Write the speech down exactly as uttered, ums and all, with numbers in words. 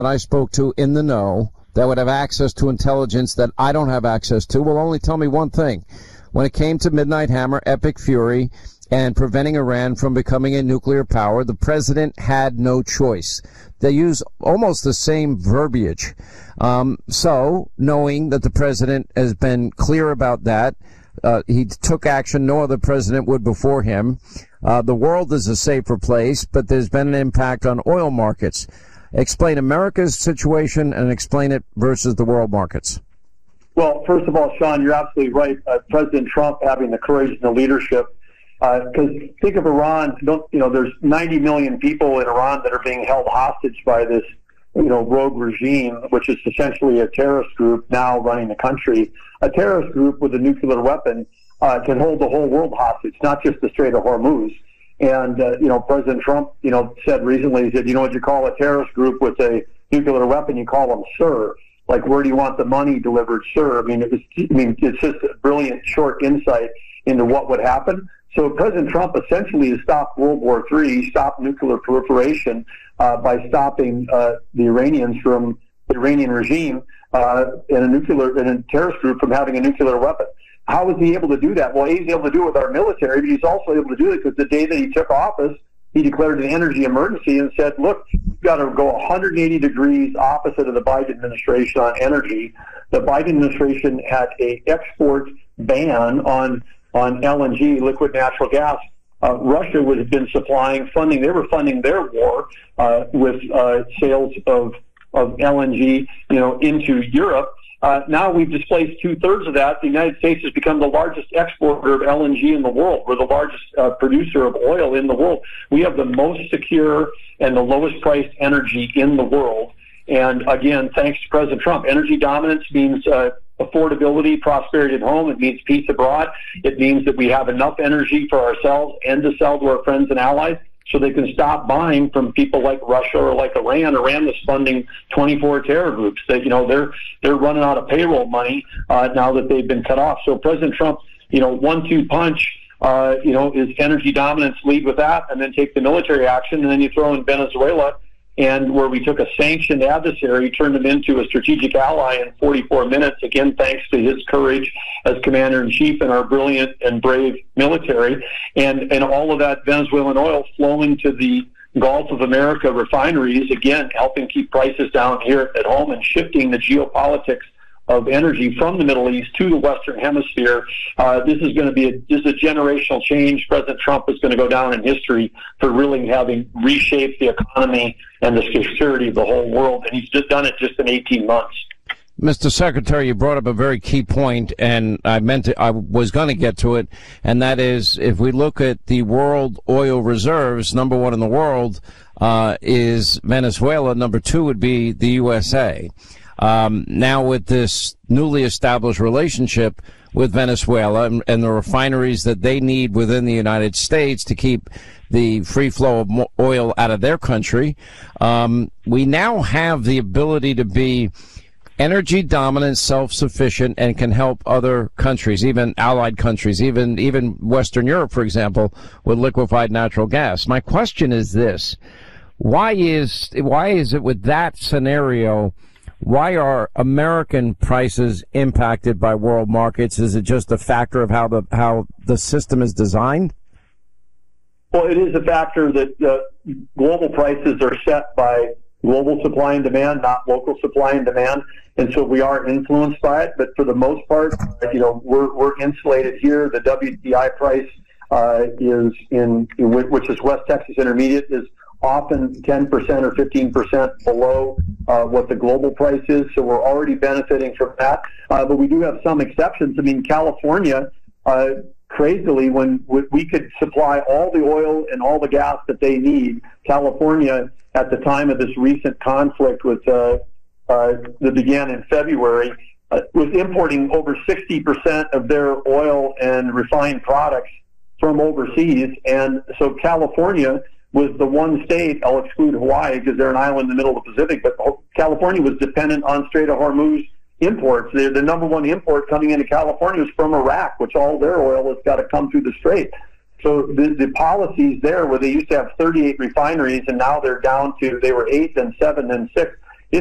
that I spoke to in the know that would have access to intelligence that I don't have access to will only tell me one thing. When it came to Midnight Hammer, Epic Fury, and preventing Iran from becoming a nuclear power, the president had no choice. They use almost the same verbiage. Um, so, knowing that the president has been clear about that, uh, he took action no other president would before him. Uh, the world is a safer place, but there's been an impact on oil markets. Explain America's situation and explain it versus the world markets. Well, first of all, Sean, you're absolutely right. Uh, President Trump having the courage and the leadership. Because uh, think of Iran. Don't, you know, there's ninety million people in Iran that are being held hostage by this, you know, rogue regime, which is essentially a terrorist group now running the country. A terrorist group with a nuclear weapon uh, can hold the whole world hostage, not just the Strait of Hormuz. And, uh, you know, President Trump, you know, said recently, he said, you know what you call a terrorist group with a nuclear weapon? You call them sir. Like, where do you want the money delivered, sir? I mean, it was, I mean, it's just a brilliant short insight into what would happen. So President Trump essentially has stopped World War Three, stopped nuclear proliferation uh, by stopping uh, the Iranians from the Iranian regime uh, and a nuclear and a terrorist group from having a nuclear weapon. How was he able to do that? Well, he's able to do it with our military, but he's also able to do it because the day that he took office, he declared an energy emergency and said, look, we've got to go one hundred eighty degrees opposite of the Biden administration on energy. The Biden administration had a export ban on on L N G, liquid natural gas. Uh, Russia would have been supplying, funding, they were funding their war uh, with uh, sales of, of L N G, you know, into Europe. Uh, now we've displaced two-thirds of that. The United States has become the largest exporter of L N G in the world. We're the largest uh, producer of oil in the world. We have the most secure and the lowest priced energy in the world. And again, thanks to President Trump, energy dominance means uh, affordability, prosperity at home. It means peace abroad. It means that we have enough energy for ourselves and to sell to our friends and allies so they can stop buying from people like Russia or like Iran. Iran is funding twenty-four terror groups. That, you know, they're they're running out of payroll money uh, now that they've been cut off. So President Trump, you know, one-two punch, uh, you know, is energy dominance, lead with that, and then take the military action, and then you throw in Venezuela, and where we took a sanctioned adversary, turned him into a strategic ally in forty-four minutes, again, thanks to his courage as commander-in-chief and our brilliant and brave military, and, and all of that Venezuelan oil flowing to the Gulf of America refineries, again, helping keep prices down here at home and shifting the geopolitics of energy from the Middle East to the Western Hemisphere. Uh, this is going to be a, this is a generational change. President Trump is going to go down in history for really having reshaped the economy and the security of the whole world, and he's just done it just in eighteen months. Mister Secretary, you brought up a very key point, and I meant to, I was going to get to it, and that is, if we look at the world oil reserves, number one in the world uh, is Venezuela. Number two would be the U S A. Um, now with this newly established relationship with Venezuela and, and the refineries that they need within the United States to keep the free flow of oil out of their country, um, we now have the ability to be energy dominant, self-sufficient, and can help other countries, even allied countries, even even Western Europe, for example, with liquefied natural gas. My question is this: why is why is it with that scenario? Why are American prices impacted by world markets? Is it just a factor of how the how the system is designed? Well, it is a factor that uh, global prices are set by global supply and demand, not local supply and demand, and so we are influenced by it. But for the most part, you know, we're we're insulated here. The W T I price uh, is in, which is West Texas Intermediate, is often ten percent or fifteen percent below uh, what the global price is, so we're already benefiting from that. Uh, but we do have some exceptions. I mean, California, uh, crazily, when we could supply all the oil and all the gas that they need, California, at the time of this recent conflict with uh, uh, that began in February, uh, was importing over sixty percent of their oil and refined products from overseas. And so California was the one state, I'll exclude Hawaii because they're an island in the middle of the Pacific, but California was dependent on Strait of Hormuz imports. They're the number one import coming into California is from Iraq, which all their oil has got to come through the strait. So the, the policies there, where they used to have thirty-eight refineries and now they're down to, they were eight, then seven, then six.